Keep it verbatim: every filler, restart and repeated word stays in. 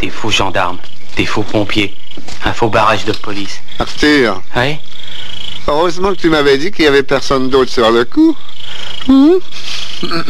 des faux gendarmes, des faux pompiers, un faux barrage de police. Arthur. Oui? Heureusement que tu m'avais dit qu'il y avait personne d'autre sur le coup. Hum?